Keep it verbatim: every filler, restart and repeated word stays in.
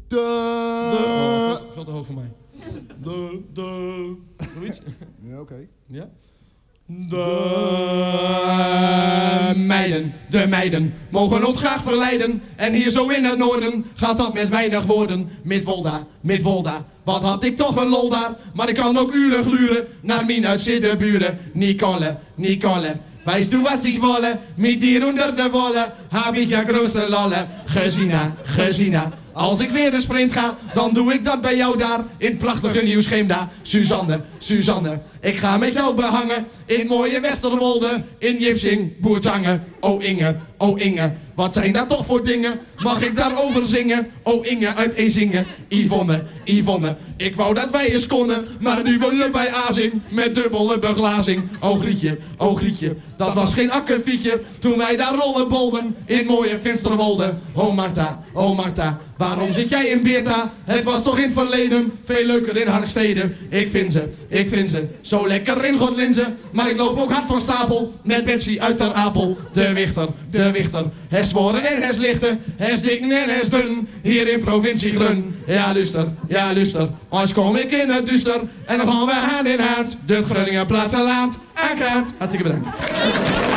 De... Oh, veel, veel te hoog voor mij. De... De... Zoiets? Ja, oké. Okay. Ja? De meiden, de meiden, mogen ons graag verleiden. En hier zo in het noorden gaat dat met weinig woorden. Midwolda, Midwolda, wat had ik toch een lol daar. Maar ik kan ook uren gluren naar mijn uitzittenburen. Nicole, Nicole, weißt du was ich wolle? Mit dir onder de wolle, heb ik ja große lolle. Gezina, Gezina. Als ik weer eens vreemd ga, dan doe ik dat bij jou daar, in het prachtige Nieuw-Scheemda. Suzanne, Suzanne, ik ga met jou behangen, in mooie Westerwolde, in Jipsing, Boertangen. Oh Inge, oh Inge, wat zijn dat toch voor dingen? Mag ik daarover zingen? Oh Inge uit Ezingen. Yvonne, Yvonne, ik wou dat wij eens konden, maar nu wonen we bij Azing, met dubbele beglazing. Oh Grietje, oh Grietje, dat was geen akkefietje, toen wij daar rollenbolden, in mooie Finsterwolde. Oh Marta, oh Marta, waarom zit jij in Beerta? Het was toch in het verleden veel leuker in Harkstede. Ik vind ze, ik vind ze zo lekker in Godlinze. Maar ik loop ook hard van stapel met Betsy uit Ter Apel. De Wichter, de Wichter, hes zworen en hes lichten, hes dikken en hes dun, hier in provincie Grun. Ja luister, ja luister, als kom ik in het duister en dan gaan we hand in hand de Groningen platteland aankaart. Hartstikke bedankt.